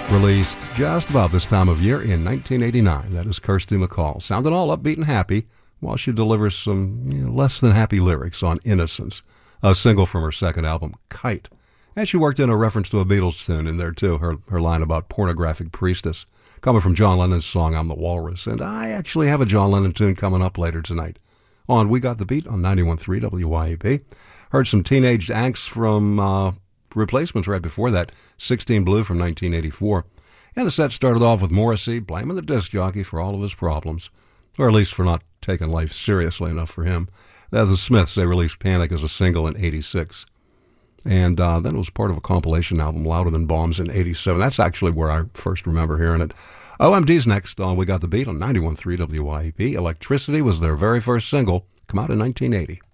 Released just about this time of year in 1989. That is Kirsty MacColl, sounding all upbeat and happy while she delivers some less than happy lyrics on Innocence, a single from her second album, Kite. And she worked in a reference to a Beatles tune in there too, her line about pornographic priestess, coming from John Lennon's song, I'm the Walrus. And I actually have a John Lennon tune coming up later tonight on We Got the Beat on 91.3 WYAB. Heard some teenage angst from Replacements right before that, 16 Blue from 1984. And the set started off with Morrissey blaming the disc jockey for all of his problems, or at least for not taking life seriously enough for him. The Smiths, they released Panic as a single in 86. And then it was part of a compilation album, Louder Than Bombs, in 87. That's actually where I first remember hearing it. OMD's next on We Got the Beat on 91.3 WYAB. Electricity was their very first single, come out in 1980.